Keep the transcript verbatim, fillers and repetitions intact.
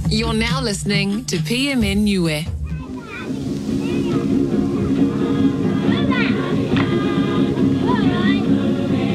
You're now listening to P M N Niue.